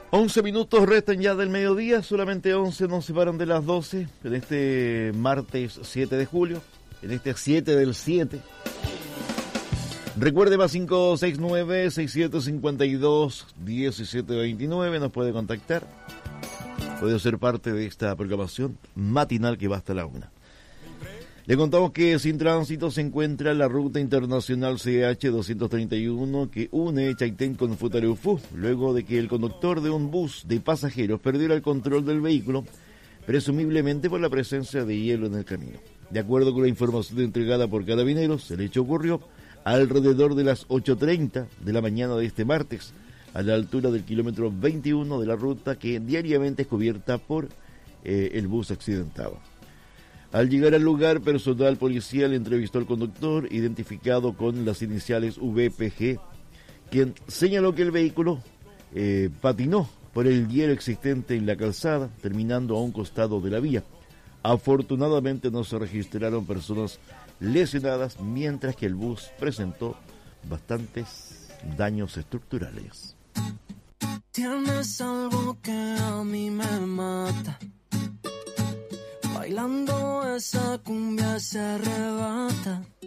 11 minutos restan ya del mediodía, solamente 11 nos separan de las 12 en este martes 7 de julio, en este 7 del 7. Recuerde más 569-6752-1729, nos puede contactar, puede ser parte de esta programación matinal que va hasta la 1. Le contamos que sin tránsito se encuentra la ruta internacional CH-231 que une Chaitén con Futaleufú, luego de que el conductor de un bus de pasajeros perdiera el control del vehículo, presumiblemente por la presencia de hielo en el camino. De acuerdo con la información entregada por Carabineros, el hecho ocurrió alrededor de las 8:30 de la mañana de este martes, a la altura del kilómetro 21 de la ruta que diariamente es cubierta por el bus accidentado. Al llegar al lugar, personal policial entrevistó al conductor, identificado con las iniciales VPG, quien señaló que el vehículo patinó por el hielo existente en la calzada, terminando a un costado de la vía. Afortunadamente no se registraron personas lesionadas, mientras que el bus presentó bastantes daños estructurales. Tienes algo que a mí me mata. Bailando esa cumbia se arrebata.